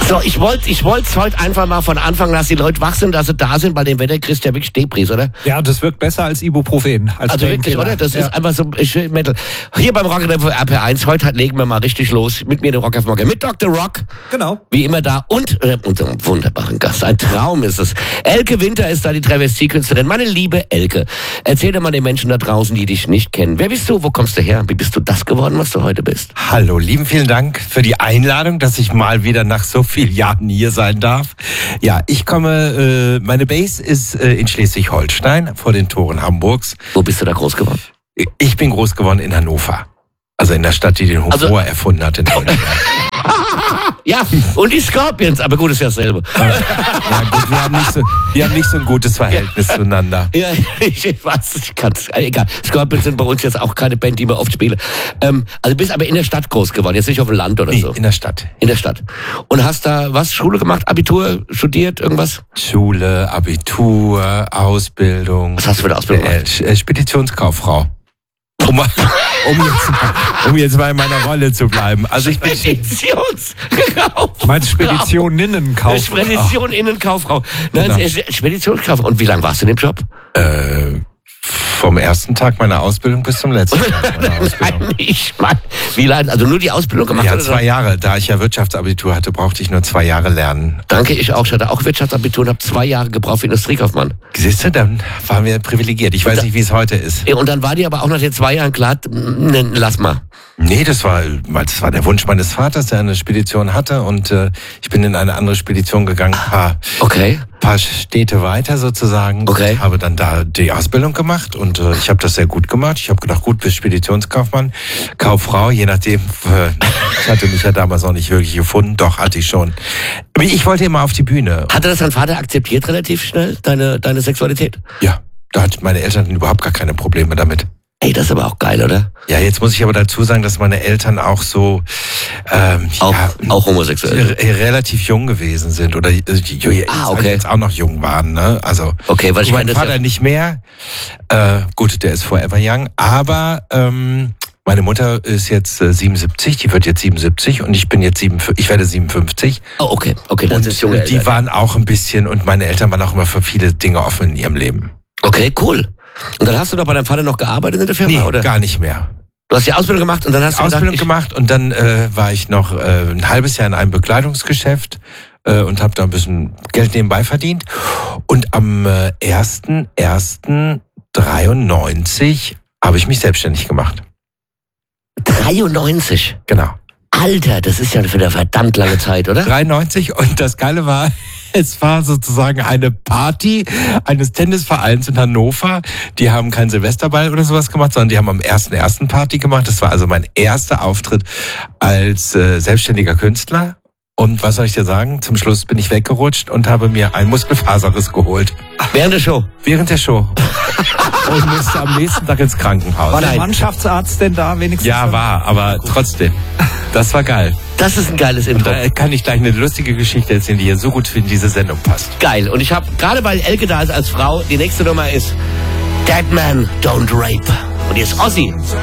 So, ich wollt's heute einfach mal von Anfang an, dass die Leute wach sind, dass sie da sind, bei dem Wetter kriegst du ja wirklich Depris, oder? Ja, das wirkt besser als Ibuprofen. Also wirklich, oder? Das ist einfach so Metal. Hier beim Rock RP1, heute legen wir mal richtig los. Mit mir, der Rock auf Morgen. Mit Dr. Rock. Genau. Wie immer da. Und unserem wunderbaren Gast. Ein Traum ist es. Elke Winter ist da, die Travestiekünstlerin. Meine liebe Elke, erzähl doch mal den Menschen da draußen, die dich nicht kennen. Wer bist du? Wo kommst du her? Wie bist du das geworden, was du heute bist? Hallo, lieben vielen Dank für die Einladung, dass ich mal wieder nach so vielen Jahren hier sein darf. Ja, ich komme, meine Base ist in Schleswig-Holstein, vor den Toren Hamburgs. Wo bist du da groß geworden? Ich bin groß geworden in Hannover. Also in der Stadt, die den Humor erfunden hat in Deutschland. Ja, und die Scorpions, aber gut, ist ja dasselbe. Ja, gut, wir haben nicht so ein gutes Verhältnis zueinander. Ja, ich weiß, ich kann's, egal. Scorpions sind bei uns jetzt auch keine Band, die wir oft spielen. Also du bist aber in der Stadt groß geworden, jetzt nicht auf dem Land oder so. In der Stadt. In der Stadt. Und hast da was, Schule gemacht, Abitur, studiert, irgendwas? Schule, Abitur, Ausbildung. Was hast du für eine Ausbildung gemacht? Speditionskauffrau. Um jetzt mal in meiner Rolle zu bleiben. Also ich bin Speditionskauffrau. Meinst Speditioninnenkaufrau? Speditioninnenkaufrau. Nein, Speditionskauffrau. Und wie lange warst du in dem Job? Vom ersten Tag meiner Ausbildung bis zum letzten Tag meiner Ausbildung. Nein, ich meine, wie lange? Also nur die Ausbildung gemacht? Ja, 2 Jahre. Da ich ja Wirtschaftsabitur hatte, brauchte ich nur 2 Jahre lernen. Danke, ich auch. Ich hatte auch Wirtschaftsabitur und habe 2 Jahre gebraucht für Industriekaufmann. Siehst du, dann waren wir privilegiert. Ich weiß nicht, wie es heute ist. Ja, und dann war dir aber auch nach den 2 Jahren klar, lass mal. Nee, das war der Wunsch meines Vaters, der eine Spedition hatte. Und ich bin in eine andere Spedition gegangen, paar Städte weiter sozusagen. Okay. Habe dann da die Ausbildung gemacht und ich habe das sehr gut gemacht. Ich habe gedacht, gut, bist Speditionskaufmann, Kauffrau, je nachdem. Ich hatte mich ja damals noch nicht wirklich gefunden. Doch, hatte ich schon. Ich wollte immer auf die Bühne. Hatte das dein Vater akzeptiert relativ schnell, deine Sexualität? Ja, da hatten meine Eltern überhaupt gar keine Probleme damit. Ey, das ist aber auch geil, oder? Ja, jetzt muss ich aber dazu sagen, dass meine Eltern auch so auch homosexuell relativ jung gewesen sind oder jetzt auch noch jung waren, ne? Also okay, weil ich mein Vater nicht mehr. Gut, der ist forever young, aber meine Mutter ist jetzt 77, die wird jetzt 77 und ich bin jetzt ich werde 57. Oh, okay, das ist junge Eltern. Die waren auch ein bisschen und meine Eltern waren auch immer für viele Dinge offen in ihrem Leben. Okay, cool. Und dann hast du doch bei deinem Vater noch gearbeitet in der Firma, nee, oder? Gar nicht mehr. Du hast die Ausbildung gemacht und dann hast du Ausbildung gemacht und dann war ich noch ein halbes Jahr in einem Bekleidungsgeschäft und habe da ein bisschen Geld nebenbei verdient. Und am 1.1.93 habe ich mich selbstständig gemacht. 93? Genau. Alter, das ist ja für eine verdammt lange Zeit, oder? 93 und das Geile war, es war sozusagen eine Party eines Tennisvereins in Hannover. Die haben keinen Silvesterball oder sowas gemacht, sondern die haben am 1.1. Party gemacht. Das war also mein erster Auftritt als selbstständiger Künstler. Und was soll ich dir sagen? Zum Schluss bin ich weggerutscht und habe mir einen Muskelfaserriss geholt. Während der Show? Während der Show. Und musste am nächsten Tag ins Krankenhaus. War der Mannschaftsarzt denn da wenigstens? Ja, war, aber trotzdem. Das war geil. Das ist ein geiles Intro. Da kann ich gleich eine lustige Geschichte erzählen, die hier so gut in diese Sendung passt. Geil. Und ich habe, gerade weil Elke da ist als Frau, die nächste Nummer ist Dead Man Don't Rape. Und hier ist Ozzy.